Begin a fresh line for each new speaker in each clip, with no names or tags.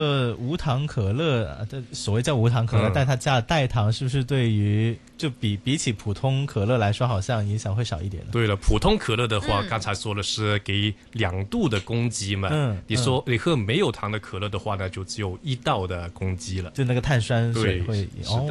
无糖可乐，所谓叫无糖可乐，但它加了代糖，是不是对于就比起普通可乐来说，好像影响会少一点呢？
对了，普通可乐的话，刚才说的是给2度的公斤嘛。你说你喝没有糖的可乐的话呢，就只有1道的公斤了。
就那个碳酸水会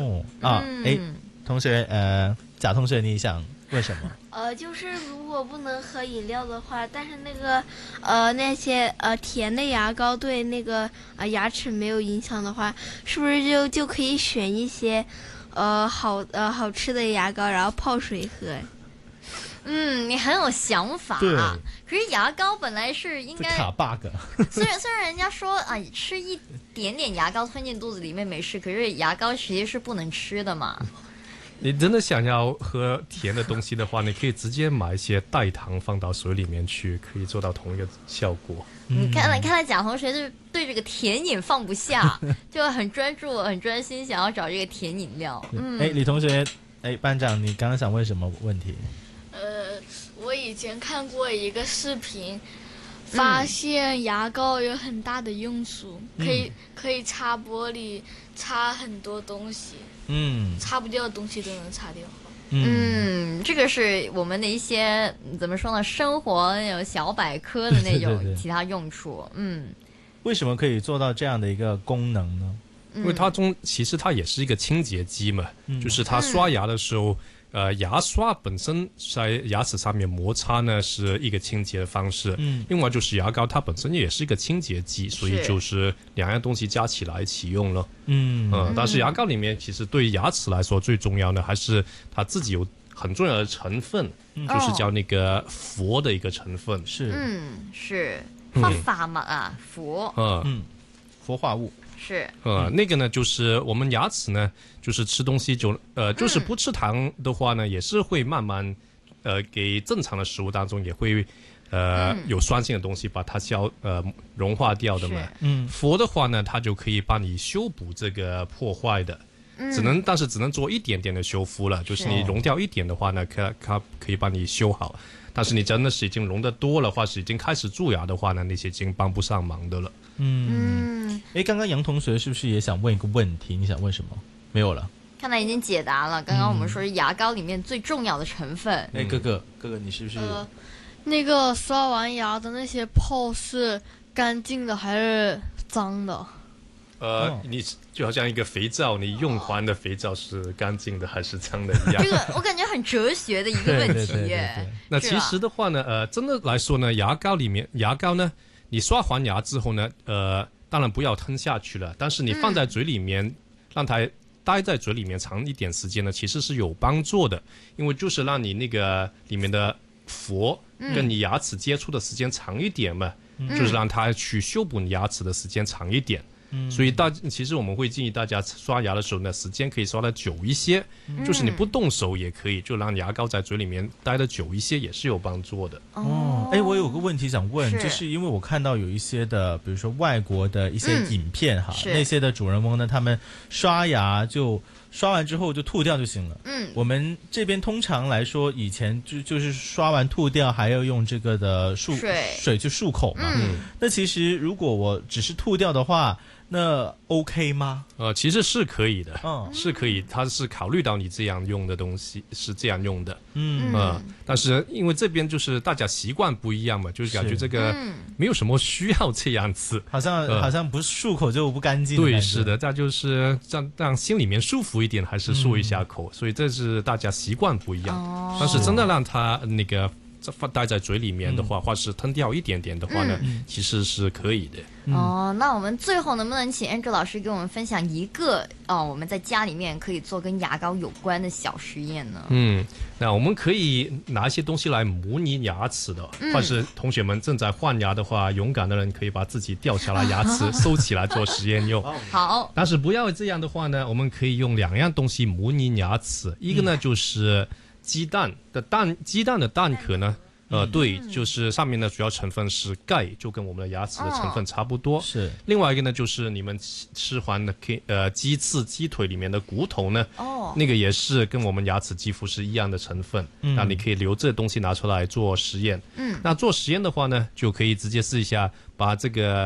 同学贾同学，你想问什么？
就是如果不能喝饮料的话，但是那个那些甜的牙膏对那个牙齿没有影响的话，是不是就可以选一些好吃的牙膏，然后泡水喝？
你很有想法。
对，
可是牙膏本来是应该
卡 bug。
虽然人家说吃一点点牙膏吞进肚子里面没事，可是牙膏其实是不能吃的嘛。
你真的想要喝甜的东西的话，你可以直接买一些代糖放到水里面去，可以做到同一个效果。
看来贾同学就是对这个甜饮放不下，就很专注、很专心，想要找这个甜饮料。
李同学，班长，你刚刚想问什么问题？
我以前看过一个视频，发现牙膏有很大的用处，可以擦玻璃，擦很多东西。擦不掉的东西都能擦掉。
这个是我们的一些怎么说呢，生活那种小百科的那种其他用处。
为什么可以做到这样的一个功能呢？
因为其实它也是一个清洁剂嘛，就是它刷牙的时候。牙刷本身在牙齿上面摩擦呢是一个清洁的方式，另外就是牙膏它本身也是一个清洁剂，所以就是2样东西加起来一起用了。但是牙膏里面其实对牙齿来说最重要的还是它自己有很重要的成分，就是叫那个氟的一个成分。
是
法嘛氟，
氟化物。
是
那个呢，就是我们牙齿呢，就是吃东西就是不吃糖的话呢，也是会慢慢给正常的食物当中也会有酸性的东西把它融化掉的嘛。氟的话呢，它就可以帮你修补这个破坏的。但是只能做一点点的修复了，就是你溶掉一点的话呢，它可以帮你修好。但是你真的是已经溶得多了，或是已经开始蛀牙的话呢，那些已经帮不上忙的了。
刚刚杨同学是不是也想问一个问题？你想问什么？没有了。
看来已经解答了。刚刚我们说是牙膏里面最重要的成分。
哥哥，你是不是？
那个刷完牙的那些泡是干净的还是脏的？
你就好像一个肥皂，你用完的肥皂是干净的还是脏的一样。
这个我感觉很哲学的一个问题耶。
那其实的话呢，真的来说呢，牙膏呢，你刷完牙之后呢，当然不要吞下去了，但是你放在嘴里面，让它待在嘴里面长一点时间呢，其实是有帮助的，因为就是让你那个里面的氟跟你牙齿接触的时间长一点嘛，就是让它去修补你牙齿的时间长一点。所以其实我们会建议大家刷牙的时候呢，时间可以刷得久一些，就是你不动手也可以，就让牙膏在嘴里面待得久一些，也是有帮助的。
我有个问题想问，就是因为我看到有一些的，比如说外国的一些影片那些的主人翁呢，他们刷牙就刷完之后就吐掉就行了。我们这边通常来说，以前就是刷完吐掉还要用这个的水去漱口嘛。那其实如果我只是吐掉的话，那 OK 吗？
其实是可以的，是可以，它是考虑到你这样用的东西是这样用的，但是因为这边就是大家习惯不一样嘛，就是感觉这个没有什么需要这样子，
好像不是漱口就不干净。
对，是的，那就是让心里面舒服一点，还是漱一下口，所以这是大家习惯不一样。但是真的让它那个待在嘴里面的话，或是吞掉一点点的话呢，其实是可以的。
那我们最后能不能请 Andrew 老师给我们分享一个我们在家里面可以做跟牙膏有关的小实验呢？
那我们可以拿一些东西来模拟牙齿的，或是同学们正在换牙的话，勇敢的人可以把自己掉下来牙齿收起来做实验用。
好，
但是不要这样的话呢，我们可以用2样东西模拟牙齿，一个呢就是鸡蛋的蛋壳呢。对，就是上面的主要成分是钙，就跟我们的牙齿的成分差不多。
是。
另外一个呢，就是你们吃完的鸡翅、鸡腿里面的骨头呢，那个也是跟我们牙齿几乎是一样的成分。那你可以留这东西拿出来做实验。那做实验的话呢，就可以直接试一下，把这个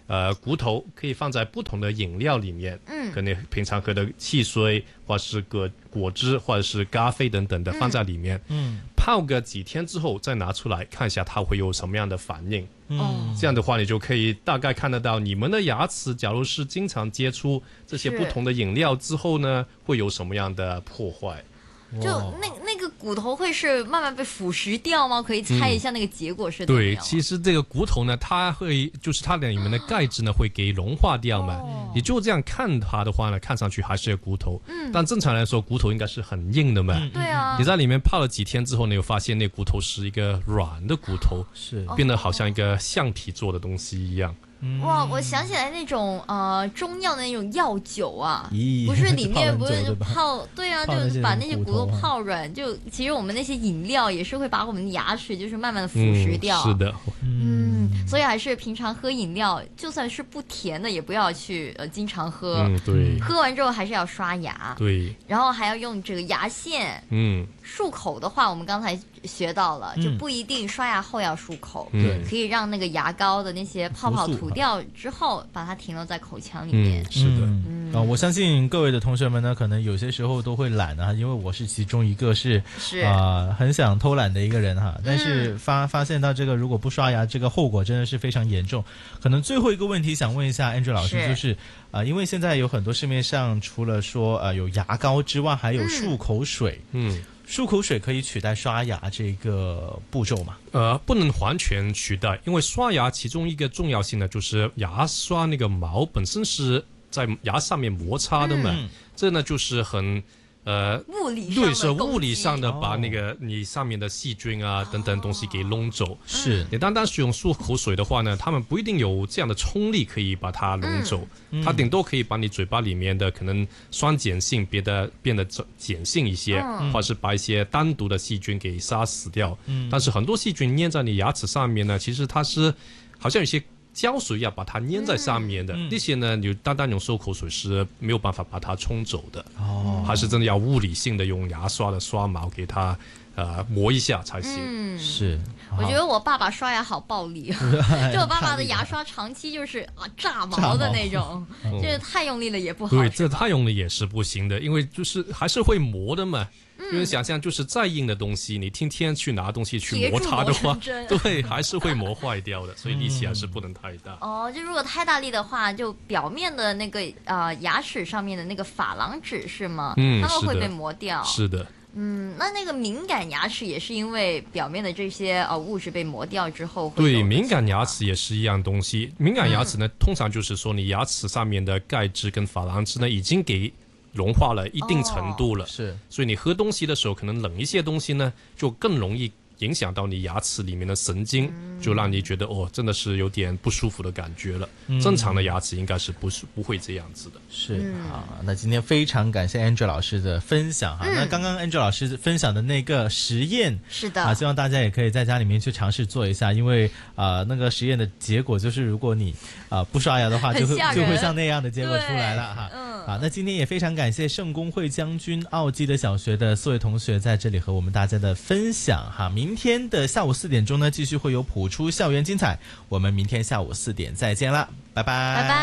骨头可以放在不同的饮料里面，可能平常喝的汽水，或是果汁，或者是咖啡等等的放在里面，泡个几天之后再拿出来看一下它会有什么样的反应。这样的话你就可以大概看得到你们的牙齿假如是经常接触这些不同的饮料之后呢，会有什么样的破坏。
就那个骨头会是慢慢被腐蚀掉吗？可以猜一下那个结果是怎么样？
对，其实这个骨头呢，它会就是它里面的钙质呢会给融化掉嘛。你就这样看它的话呢，看上去还是骨头，但正常来说骨头应该是很硬的嘛。
对啊，
你在里面泡了几天之后呢，你会发现那骨头是一个软的骨头，
是
变得好像一个橡皮做的东西一样。
哇，我想起来那种中药的那种药酒啊，
咦
不是里面不是就
泡
对啊，就是把那些骨头泡软，就其实我们那些饮料也是会把我们的牙齿就是慢慢的腐蚀掉。
是的，
所以还是平常喝饮料，就算是不甜的，也不要去经常喝。
对，
喝完之后还是要刷牙。
对，
然后还要用这个牙线。漱口的话，我们刚才学到了，就不一定刷牙后要漱口，可以让那个牙膏的那些泡泡吐掉之后，把它停留在口腔里面。
是的，
我相信各位的同学们呢，可能有些时候都会懒啊，因为我是其中一个是很想偷懒的一个人哈。但是发现到这个如果不刷牙，这个后果真的是非常严重。可能最后一个问题想问一下 Andrew 老师，就是因为现在有很多市面上除了说有牙膏之外，还有漱口水。漱口水可以取代刷牙这个步骤吗？
不能完全取代，因为刷牙其中一个重要性呢，就是牙刷那个毛本身是在牙上面摩擦的嘛，这呢就是很
物理上的
对，是物理上的把那个你上面的细菌啊等等东西给弄走。
是
你单单使用漱口水的话呢，他们不一定有这样的冲力可以把它弄走，它顶多可以把你嘴巴里面的可能酸碱性变得碱性一些，或者是把一些单独的细菌给杀死掉。但是很多细菌粘在你牙齿上面呢，其实它是好像有些胶水要把它粘在上面的，那些呢，你单单用漱口水是没有办法把它冲走的。还是真的要物理性的用牙刷的刷毛给它磨一下才行。
是，
我觉得我爸爸刷牙好暴力，就我爸爸的牙刷长期就是炸毛的那种，就是太用力了也不好。
对，这太用力也是不行的，因为就是还是会磨的嘛。因为想象就是再硬的东西，你天天去拿东西去磨它的话，对，还是会磨坏掉的，所以力气还是不能太大。
就如果太大力的话，就表面的那个牙齿上面的那个珐琅质是吗？它们会被磨掉。
是的。
那个敏感牙齿也是因为表面的这些物质被磨掉之后会。
对，敏感牙齿也是一样东西。敏感牙齿呢，通常就是说你牙齿上面的钙质跟珐琅质呢已经给融化了一定程度了，
是，
所以你喝东西的时候，可能冷一些东西呢，就更容易影响到你牙齿里面的神经，就让你觉得真的是有点不舒服的感觉了。正常的牙齿应该是不会这样子的。
是那今天非常感谢 Andrew 老师的分享哈。那刚刚 Andrew 老师分享的那个实验，
是的
希望大家也可以在家里面去尝试做一下，因为那个实验的结果就是，如果你不刷牙的话，就会像那样的结果出来了哈。那今天也非常感谢圣公会将军澳基德小学的4位同学在这里和我们大家的分享哈。明天的下午4点钟呢，继续会有普出校园精彩，我们明天下午4点再见啦，拜拜。